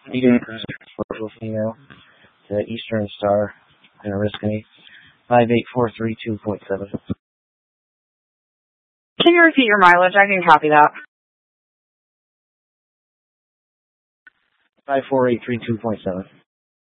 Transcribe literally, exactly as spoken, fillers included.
Medium cruiser for female to Eastern Star in Oriskany, five eight four three two point seven. Can you repeat your mileage? I can copy that. five four eight three two point seven.